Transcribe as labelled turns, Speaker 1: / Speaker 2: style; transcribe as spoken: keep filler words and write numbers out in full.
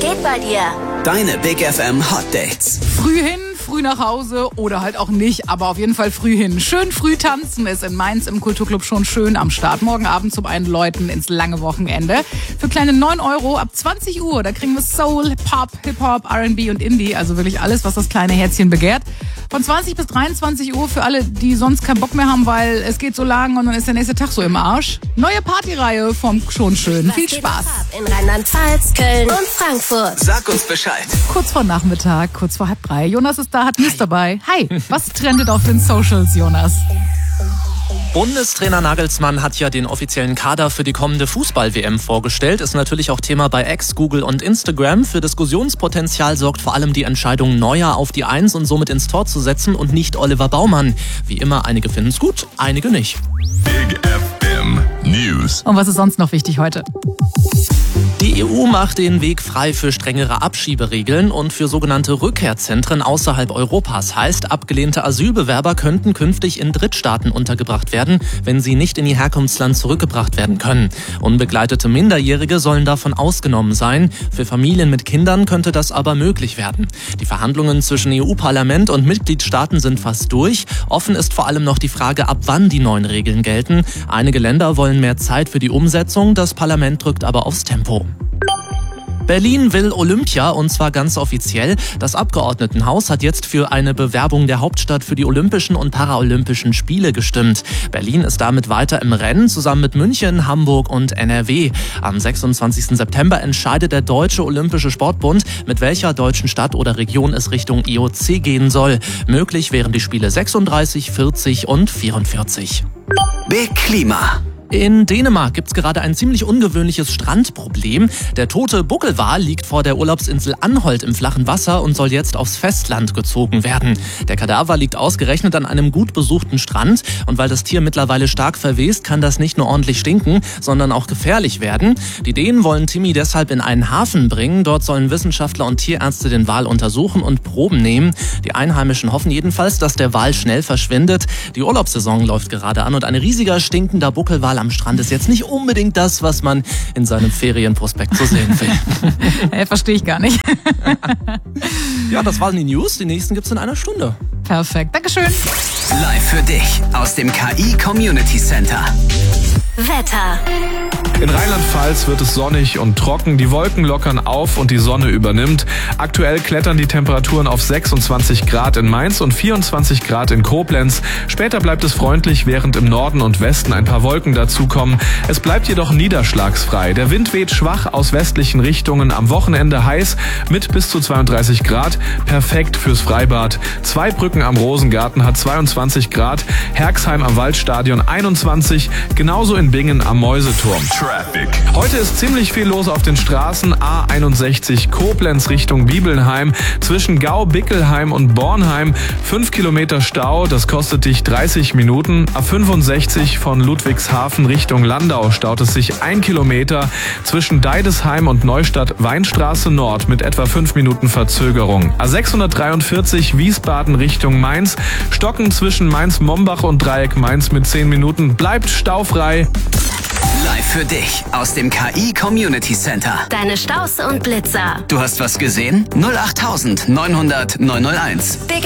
Speaker 1: geht bei dir?
Speaker 2: Deine Big F M Hot Dates.
Speaker 3: Früh hin, früh nach Hause oder halt auch nicht, aber auf jeden Fall früh hin. Schön früh tanzen ist in Mainz im Kulturclub schon schön am Start. Morgen Abend zum Einläuten ins lange Wochenende. Für kleine neun Euro ab zwanzig Uhr, da kriegen wir Soul, Pop, Hip-Hop, R and B und Indie. Also wirklich alles, was das kleine Herzchen begehrt. Von zwanzig bis dreiundzwanzig Uhr für alle, die sonst keinen Bock mehr haben, weil es geht so lang und dann ist der nächste Tag so im Arsch. Neue Partyreihe vom Schon Schön.
Speaker 1: Was
Speaker 3: Viel
Speaker 1: geht
Speaker 3: Spaß.
Speaker 1: ab in Rheinland-Pfalz, Köln und Frankfurt.
Speaker 2: Sag uns Bescheid.
Speaker 3: Kurz vor Nachmittag, kurz vor halb drei. Jonas ist da, hat News dabei. Hi, was trendet auf den Socials, Jonas?
Speaker 4: Bundestrainer Nagelsmann hat ja den offiziellen Kader für die kommende Fußball-W M vorgestellt. Ist natürlich auch Thema bei X, Google und Instagram. Für Diskussionspotenzial sorgt vor allem die Entscheidung, Neuer auf die Eins und somit ins Tor zu setzen und nicht Oliver Baumann. Wie immer, einige finden es gut, einige nicht.
Speaker 5: Big F M News.
Speaker 3: Und was ist sonst noch wichtig heute?
Speaker 4: Die E U macht den Weg frei für strengere Abschieberegeln und für sogenannte Rückkehrzentren außerhalb Europas. Heißt, abgelehnte Asylbewerber könnten künftig in Drittstaaten untergebracht werden, wenn sie nicht in ihr Herkunftsland zurückgebracht werden können. Unbegleitete Minderjährige sollen davon ausgenommen sein. Für Familien mit Kindern könnte das aber möglich werden. Die Verhandlungen zwischen E U-Parlament und Mitgliedstaaten sind fast durch. Offen ist vor allem noch die Frage, ab wann die neuen Regeln gelten. Einige Länder wollen mehr Zeit für die Umsetzung, das Parlament drückt aber aufs Tempo. Berlin will Olympia und zwar ganz offiziell. Das Abgeordnetenhaus hat jetzt für eine Bewerbung der Hauptstadt für die Olympischen und Paralympischen Spiele gestimmt. Berlin ist damit weiter im Rennen, zusammen mit München, Hamburg und N R W. Am sechsundzwanzigsten September entscheidet der Deutsche Olympische Sportbund, mit welcher deutschen Stadt oder Region es Richtung I O C gehen soll. Möglich wären die Spiele sechsunddreißig, vierzig und vierundvierzig.
Speaker 2: Big Klima.
Speaker 4: In Dänemark gibt's gerade ein ziemlich ungewöhnliches Strandproblem. Der tote Buckelwal liegt vor der Urlaubsinsel Anholt im flachen Wasser und soll jetzt aufs Festland gezogen werden. Der Kadaver liegt ausgerechnet an einem gut besuchten Strand und weil das Tier mittlerweile stark verwest, kann das nicht nur ordentlich stinken, sondern auch gefährlich werden. Die Dänen wollen Timmy deshalb in einen Hafen bringen. Dort sollen Wissenschaftler und Tierärzte den Wal untersuchen und Proben nehmen. Die Einheimischen hoffen jedenfalls, dass der Wal schnell verschwindet. Die Urlaubssaison läuft gerade an und ein riesiger stinkender Buckelwal am Strand ist jetzt nicht unbedingt das, was man in seinem Ferienprospekt zu sehen will.
Speaker 3: Hey, verstehe ich gar nicht.
Speaker 4: Ja, das waren die News. Die nächsten gibt's in einer Stunde.
Speaker 3: Perfekt, Dankeschön.
Speaker 2: Live für dich aus dem K I Community Center.
Speaker 1: Wetter.
Speaker 6: In Rheinland-Pfalz wird es sonnig und trocken, die Wolken lockern auf und die Sonne übernimmt. Aktuell klettern die Temperaturen auf sechsundzwanzig Grad in Mainz und vierundzwanzig Grad in Koblenz. Später bleibt es freundlich, während im Norden und Westen ein paar Wolken dazukommen. Es bleibt jedoch niederschlagsfrei. Der Wind weht schwach aus westlichen Richtungen, am Wochenende heiß mit bis zu zweiunddreißig Grad. Perfekt fürs Freibad. Zweibrücken am Rosengarten hat zweiundzwanzig Grad, Herxheim am Waldstadion einundzwanzig, genauso in Bingen am Mäuseturm.
Speaker 5: Traffic.
Speaker 6: Heute ist ziemlich viel los auf den Straßen. A einundsechzig Koblenz Richtung Bibelnheim. Zwischen Gau, Bickelheim und Bornheim fünf Kilometer Stau. Das kostet dich dreißig Minuten. A fünfundsechzig von Ludwigshafen Richtung Landau staut es sich ein Kilometer. Zwischen Deidesheim und Neustadt Weinstraße Nord mit etwa fünf Minuten Verzögerung. A sechshundertdreiundvierzig Wiesbaden Richtung Mainz. Stocken zwischen Mainz-Mombach und Dreieck Mainz mit zehn Minuten. Bleibt staufrei.
Speaker 2: Live für dich aus dem K I Community Center.
Speaker 1: Deine Staus und Blitzer.
Speaker 2: Du hast was gesehen? null acht neunhundert neunhunderteins.
Speaker 1: Big